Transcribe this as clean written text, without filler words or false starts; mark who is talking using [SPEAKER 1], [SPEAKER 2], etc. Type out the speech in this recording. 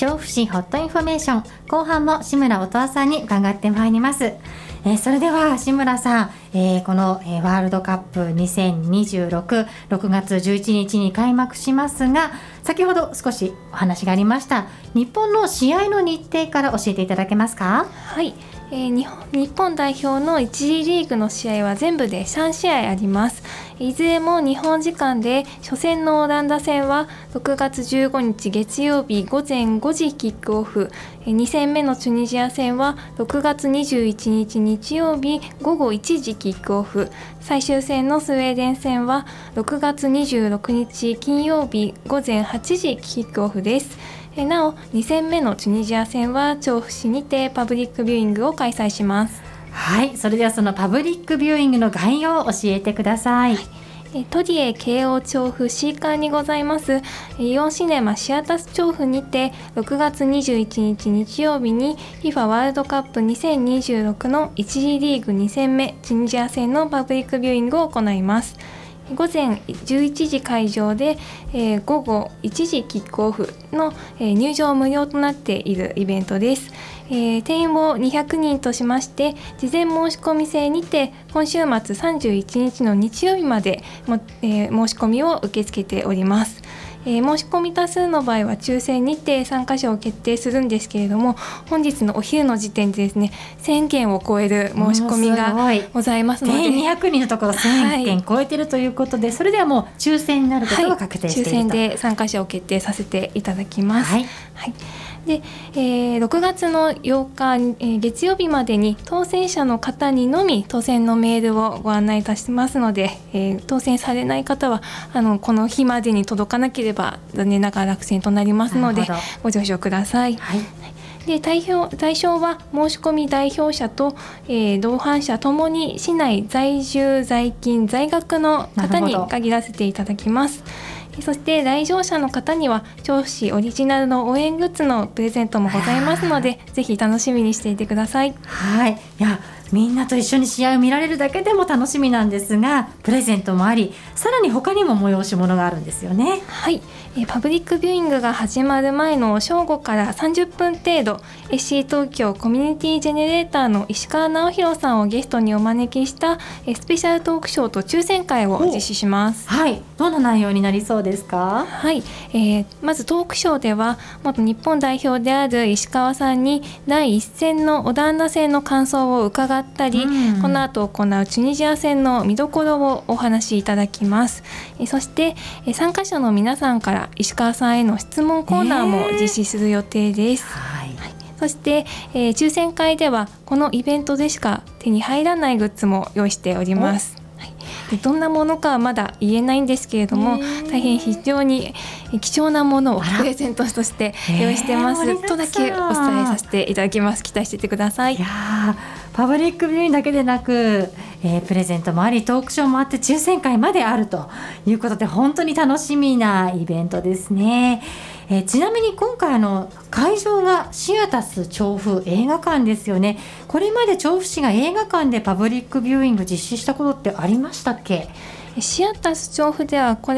[SPEAKER 1] 調布市ホットインフォメーション、後半も志村音羽さんに伺ってまいります。それでは志村さん、この、ワールドカップ2026、6月11日に開幕しますが、先ほど少しお話がありました日本の試合の日程から教えていただけますか？
[SPEAKER 2] はい、日本代表の1次リーグの試合は全部で3試合あります。いずれも日本時間で、初戦のオランダ戦は6月15日月曜日午前5時キックオフ、2戦目のチュニジア戦は6月21日日曜日午後1時キックオフ、最終戦のスウェーデン戦は6月26日金曜日午前8時キックオフです。なお2戦目のチュニジア戦は調布市にてパブリックビューイングを開催します。
[SPEAKER 1] はい、それではそのパブリックビューイングの概要を教えてください。
[SPEAKER 2] トリエ京王調布 C 館にございますイオンシネマシアタス調布にて、6月21日日曜日に FIFA ワールドカップ2026の1次リーグ2戦目チュニジア戦のパブリックビューイングを行います。午前11時会場で、午後1時キックオフの、入場無料となっているイベントです。定員を200人としまして、事前申し込み制にて今週末31日の日曜日まで申し込みを受け付けております。申し込み多数の場合は抽選にて参加者を決定するんですけれども、本日のお昼の時点でですね、1000件を超える申し込みがございますので、
[SPEAKER 1] 定員200人のところ1000件超えているということで、それではもう抽選になることが確定していると、
[SPEAKER 2] 抽選で参加者を決定させていただきます。で、6月の8日、月曜日までに当選者の方にのみ当選のメールをご案内いたしますので、当選されない方はこの日までに届かなければ残念ながら落選となりますのでご了承ください。で、対象は申し込み代表者と、同伴者ともに市内在住在勤在学の方に限らせていただきます。そして来場者の方には調布市オリジナルの応援グッズのプレゼントもございますので、ぜひ楽しみにしていてください。
[SPEAKER 1] はい、いやみんなと一緒に試合を見られるだけでも楽しみなんですが、プレゼントもあり、さらに他にも催し物があるんですよね。
[SPEAKER 2] はい、パブリックビューイングが始まる前の正午から30分程度、SC 東京コミュニティジェネレーターの石川直弘さんをゲストにお招きしたスペシャルトークショーと抽選会を実施します。
[SPEAKER 1] はい、どんな内容になりそうですか？
[SPEAKER 2] はい、まずトークショーでは元日本代表である石川さんに第1戦のオランダ戦の感想を伺ったり、この後行うチュニジア戦の見どころをお話しいただきます。そして参加者の皆さんから石川さんへの質問コーナーも実施する予定です。そして、抽選会ではこのイベントでしか手に入らないグッズも用意しております。どんなものかはまだ言えないんですけれども、大変非常に貴重なものをプレゼントとして用意してますとだけお伝えさせていただきます。期待していてください。
[SPEAKER 1] いやパブリックビューイングだけでなく、プレゼントもあり、トークショーもあって、抽選会まであるということで、本当に楽しみなイベントですね。ちなみに今回会場がシアタス調布映画館ですよね。これまで調布市が映画館でパブリックビューイング実施したことってありましたっけ？
[SPEAKER 2] シアタス調布ではこれ